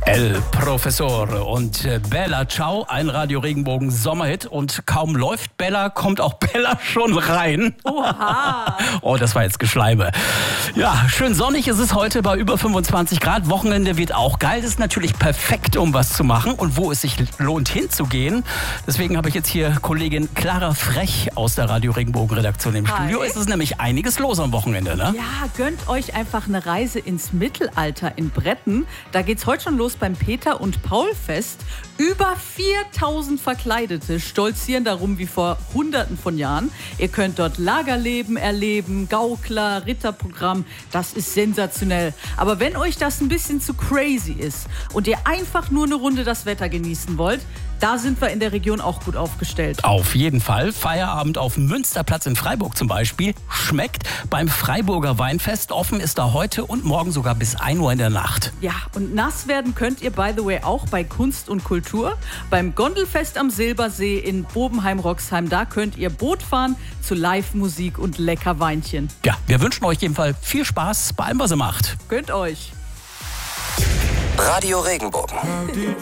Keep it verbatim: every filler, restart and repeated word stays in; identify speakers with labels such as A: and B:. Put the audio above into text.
A: El Professor und Bella Ciao, ein Radio Regenbogen Sommerhit. Und kaum läuft Bella, kommt auch Bella schon rein.
B: Oha!
A: Oh, das war jetzt Geschleime. Ja, schön sonnig ist es heute bei über fünfundzwanzig Grad. Wochenende wird auch geil. Das ist natürlich perfekt, um was zu machen und wo es sich lohnt hinzugehen. Deswegen habe ich jetzt hier Kollegin Clara Frech aus der Radio Regenbogen Redaktion im
B: Hi.
A: Studio. Es ist nämlich einiges los am Wochenende, ne?
B: Ja, gönnt euch einfach eine Reise ins Mittelalter in Bretten. Da geht's heute schon los beim Peter- und Paul-Fest. Über viertausend Verkleidete stolzieren darum wie vor Hunderten von Jahren. Ihr könnt dort Lagerleben erleben, Gaukler, Ritterprogramm. Das ist sensationell. Aber wenn euch das ein bisschen zu crazy ist und ihr einfach nur eine Runde das Wetter genießen wollt, da sind wir in der Region auch gut aufgestellt.
A: Auf jeden Fall. Feierabend auf dem Münsterplatz in Freiburg zum Beispiel schmeckt beim Freiburger Weinfest. Offen ist da heute und morgen sogar bis ein Uhr in der Nacht.
B: Ja, und nass werden könnt ihr, by the way, auch bei Kunst und Kultur. Beim Gondelfest am Silbersee in Bobenheim-Roxheim, da könnt ihr Boot fahren zu Live-Musik und lecker Weinchen.
A: Ja, wir wünschen euch jedenfalls viel Spaß bei allem, was ihr macht.
B: Gönnt euch.
C: Radio Regenbogen.